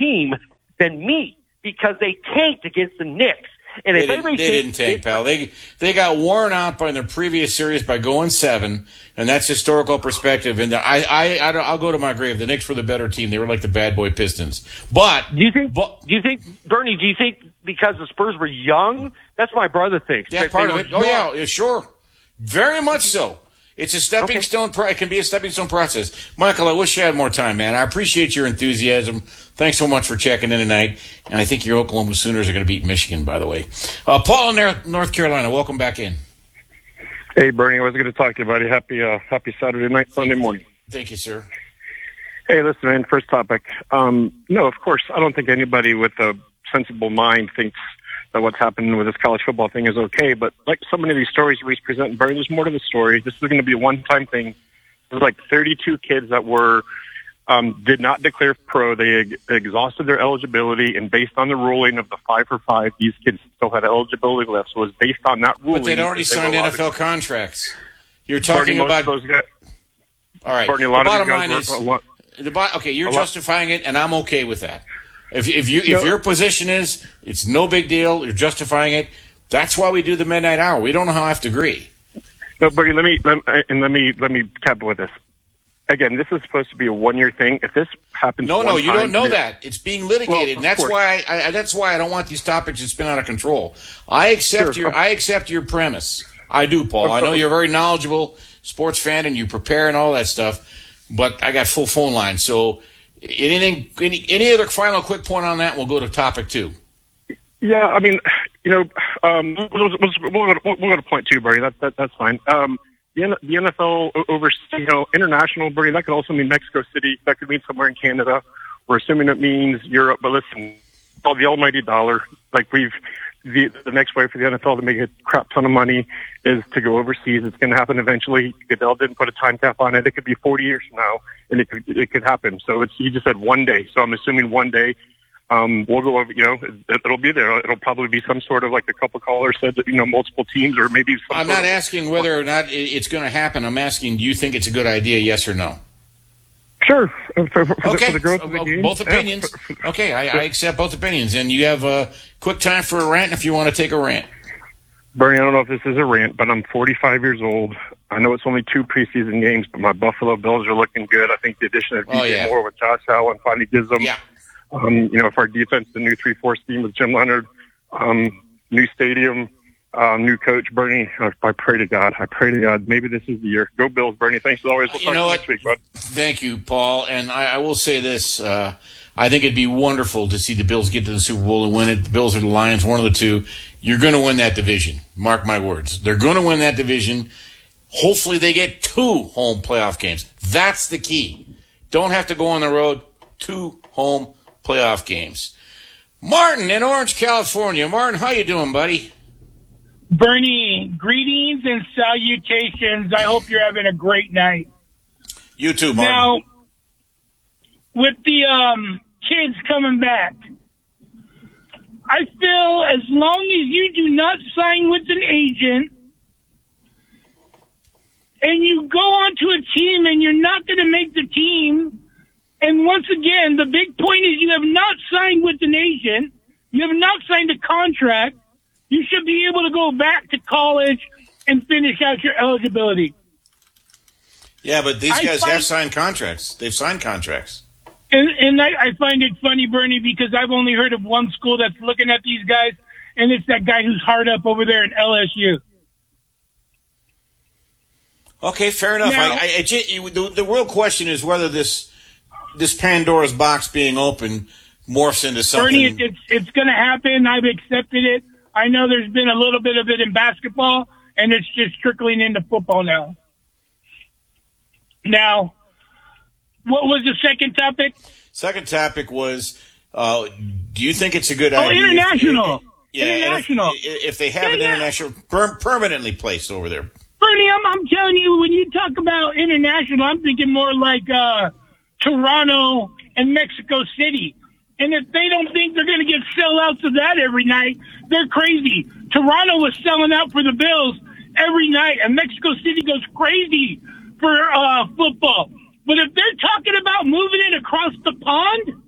team than me because they tanked against the Knicks. And they didn't tank, pal. They got worn out by their previous series by going 7, and that's historical perspective. And I'll go to my grave. The Knicks were the better team. They were like the bad boy Pistons. But do you think, Bernie? Do you think because the Spurs were young? That's what my brother thinks. Yeah, part of it. Oh yeah, sure, very much so. It's a stepping stone. It can be a stepping stone process. Michael, I wish you had more time, man. I appreciate your enthusiasm. Thanks so much for checking in tonight. And I think your Oklahoma Sooners are going to beat Michigan, by the way. Paul in North Carolina, welcome back in. Hey, Bernie, I was going to talk to you, buddy. Happy Saturday night, Sunday morning. Thank you, sir. Hey, listen, man, first topic. No, of course, I don't think anybody with a sensible mind thinks that what's happening with this college football thing is okay. But like so many of these stories we present, Bernie, there's more to the story. This is going to be a one-time thing. There's like 32 kids that were did not declare pro. They exhausted their eligibility, and based on the ruling of the 5 for 5, these kids still had eligibility left. So it was based on that ruling. But they'd already signed NFL contracts. You're talking about those guys. All right. Bernie, the bottom line is, okay, you're justifying it, and I'm okay with that. If your position is it's no big deal, you're justifying it. That's why we do the midnight hour. We don't have to agree. No, Bernie, let me cap it with this. Again, this is supposed to be a 1-year thing. If this happens, no, you don't know that. It's being litigated, and that's why I don't want these topics to spin out of control. I accept your premise. I do, Paul. I know you're a very knowledgeable sports fan, and you prepare and all that stuff. But I got full phone line. So, any other final quick point on that? We'll go to topic 2. Yeah, I mean, we'll go to point 2, Bernie. That's fine. The NFL oversees, international, Bernie, that could also mean Mexico City. That could mean somewhere in Canada. We're assuming it means Europe. But listen, all the almighty dollar, like the next way for the NFL to make a crap ton of money is to go overseas. It's going to happen eventually. Goodell didn't put a time cap on it. It could be 40 years from now, and it could happen. So he just said one day. So I'm assuming one day. We'll go over, it'll be there. It'll probably be some sort of, like a couple callers said, that, multiple teams or maybe some. I'm not asking whether or not it's going to happen. I'm asking, do you think it's a good idea, yes or no? Sure. For okay. the growth of the game. Both opinions. Yeah. Okay, I accept both opinions. And you have a quick time for a rant if you want to take a rant. Bernie, I don't know if this is a rant, but I'm 45 years old. I know it's only 2 preseason games, but my Buffalo Bills are looking good. I think the addition of DJ Moore with Josh Allen finally gives them. Yeah. If our defense, the new 3-4 scheme with Jim Leonard, new stadium, new coach, Bernie, I pray to God. Maybe this is the year. Go Bills, Bernie. Thanks as always. We'll talk next week, bud. Thank you, Paul. And I will say this. I think it'd be wonderful to see the Bills get to the Super Bowl and win it. The Bills or the Lions, one of the two. You're going to win that division. Mark my words. They're going to win that division. Hopefully they get 2 home playoff games. That's the key. Don't have to go on the road. 2 home playoff games. Martin in Orange, California. Martin, how you doing, buddy? Bernie, greetings and salutations. I hope you're having a great night. You too, Martin. Now, with the kids coming back, I feel as long as you do not sign with an agent and you go onto a team and you're not going to make the team. And once again, the big point is you have not signed with an agent. You have not signed a contract. You should be able to go back to college and finish out your eligibility. Yeah, but these guys have signed contracts. They've signed contracts. And I find it funny, Bernie, because I've only heard of one school that's looking at these guys, and it's that guy who's hard up over there in LSU. Okay, fair enough. Now, the real question is whether this Pandora's box being open morphs into something. Bernie, it's going to happen. I've accepted it. I know there's been a little bit of it in basketball, and it's just trickling into football now. Now, what was the second topic? Second topic was, do you think it's a good idea? Oh, international. International. If they have an international permanently placed over there. Bernie, I'm telling you, when you talk about international, I'm thinking more like Toronto and Mexico City. And if they don't think they're going to get sellouts of that every night, they're crazy. Toronto was selling out for the Bills every night, and Mexico City goes crazy for football. But if they're talking about moving it across the pond,